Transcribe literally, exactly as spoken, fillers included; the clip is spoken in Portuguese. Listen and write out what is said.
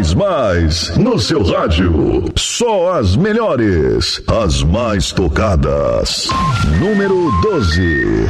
mais mais no seu rádio. Só as melhores, as mais tocadas. Número doze.